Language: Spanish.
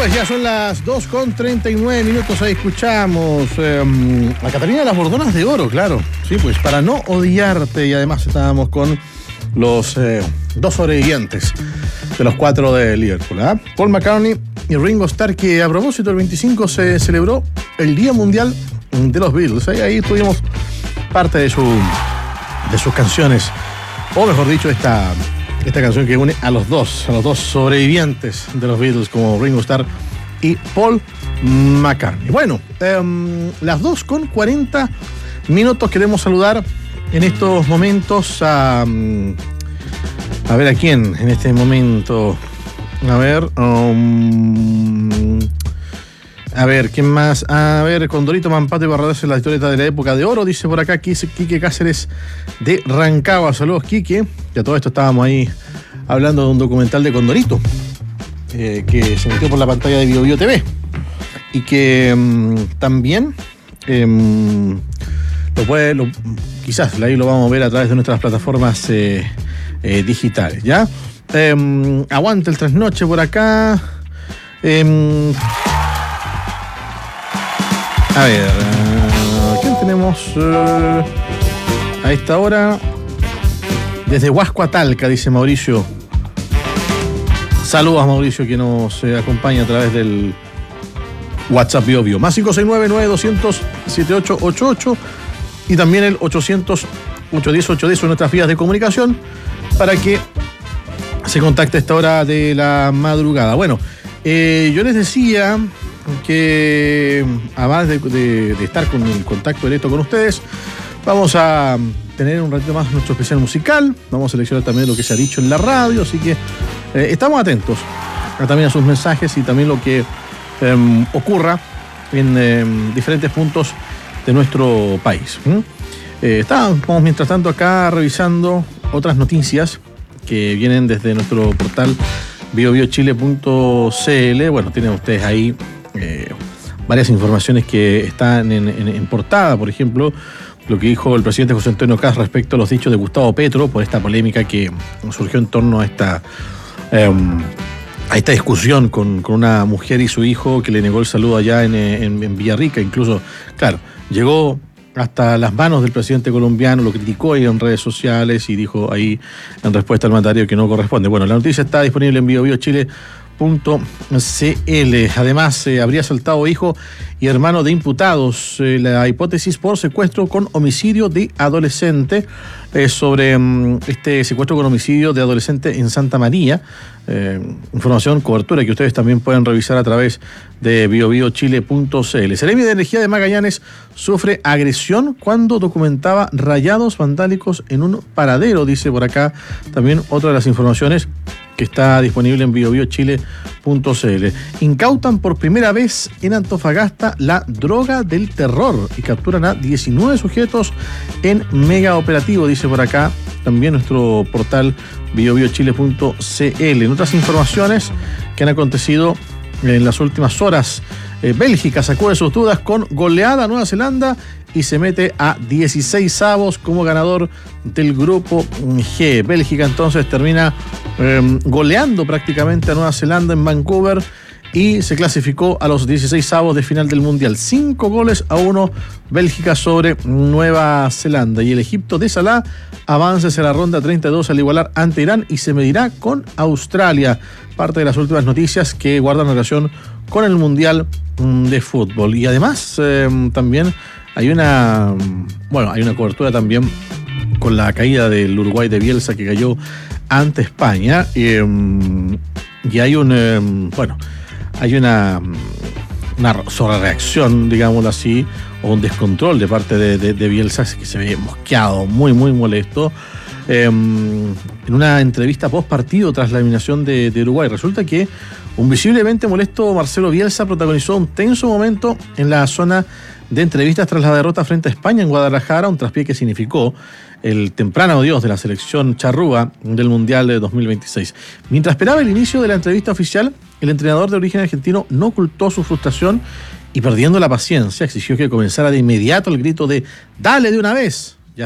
pues ya son las 2:39. Ahí escuchamos a Catalina de las Bordonas de Oro, claro. Sí, pues para no odiarte. Y además estábamos con los dos sobrevivientes de los 4 de Liverpool, ¿eh? Paul McCartney y Ringo Starr, que a propósito el 25 se celebró el Día Mundial de los Beatles. Ahí tuvimos parte de sus canciones, o mejor dicho, esta canción que une a los dos sobrevivientes de los Beatles, como Ringo Starr y Paul McCartney. Bueno, las 2:40. Queremos saludar en estos momentos a ver a quién en este momento. A ver, ¿quién más? A ver, Condorito Mampato y Barradas en la historieta de la época de oro, dice por acá Quique Cáceres de Rancagua. Saludos, Quique. Ya todo esto estábamos ahí hablando de un documental de Condorito que se metió por la pantalla de BioBio TV y que también quizás ahí lo vamos a ver a través de nuestras plataformas digitales, ¿ya? Aguanta el trasnoche por acá. A ver, ¿quién tenemos a esta hora? Desde Huasco a Talca, dice Mauricio. Saludos a Mauricio, que nos acompaña a través del WhatsApp BioBio. Más 569-9200-7888 y también el 800-810-810 son nuestras vías de comunicación para que se contacte a esta hora de la madrugada. Bueno, yo les decía que además de estar con el contacto directo con ustedes, vamos a tener un ratito más nuestro especial musical. Vamos a seleccionar también lo que se ha dicho en la radio, así que estamos atentos también a sus mensajes y también lo que ocurra en diferentes puntos de nuestro país. Estábamos mientras tanto acá revisando otras noticias que vienen desde nuestro portal biobiochile.cl. Bueno, tienen ustedes ahí varias informaciones que están en portada. Por ejemplo, lo que dijo el presidente José Antonio Kast respecto a los dichos de Gustavo Petro por esta polémica que surgió en torno a esta discusión con una mujer y su hijo que le negó el saludo allá en Villarrica. Incluso, claro, llegó hasta las manos del presidente colombiano, lo criticó ahí en redes sociales y dijo ahí en respuesta al mandatario que no corresponde. Bueno, la noticia está disponible en biobiochile.cl. Además, habría saltado hijo y hermano de imputados. La hipótesis por secuestro con homicidio de adolescente. Sobre este secuestro con homicidio de adolescente en Santa María. Información, cobertura que ustedes también pueden revisar a través de biobiochile.cl. Seremi de Energía de Magallanes sufre agresión cuando documentaba rayados vandálicos en un paradero, dice por acá también otra de las informaciones que está disponible en biobiochile.cl. Incautan por primera vez en Antofagasta la droga del terror y capturan a 19 sujetos en mega operativo, dice por acá también nuestro portal biobiochile.cl. En otras informaciones que han acontecido en las últimas horas, Bélgica sacude sus dudas con goleada a Nueva Zelanda y se mete a 16avos como ganador del grupo G. Bélgica entonces termina goleando prácticamente a Nueva Zelanda en Vancouver y se clasificó a los 16avos de final del Mundial. 5-1 Bélgica sobre Nueva Zelanda. Y el Egipto de Salah avanza hacia la ronda 32 al igualar ante Irán y se medirá con Australia. Parte de las últimas noticias que guardan relación con el Mundial de Fútbol. Y además también hay una cobertura también con la caída del Uruguay de Bielsa, que cayó ante España. Y hay hay una sobrereacción, digámoslo así, o un descontrol de parte de Bielsa, que se ve mosqueado, muy, muy molesto. En una entrevista post partido tras la eliminación de Uruguay, resulta que un visiblemente molesto Marcelo Bielsa protagonizó un tenso momento en la zona de entrevistas tras la derrota frente a España en Guadalajara, un traspié que significó el temprano adiós de la selección charrúa del Mundial de 2026. Mientras esperaba el inicio de la entrevista oficial, el entrenador de origen argentino no ocultó su frustración y, perdiendo la paciencia, exigió que comenzara de inmediato el grito de «¡Dale de una vez!».